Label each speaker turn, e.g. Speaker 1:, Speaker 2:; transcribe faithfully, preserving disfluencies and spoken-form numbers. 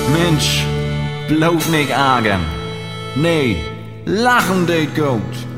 Speaker 1: Mensch, bloß nicht argen. Nee, lachen deed goed.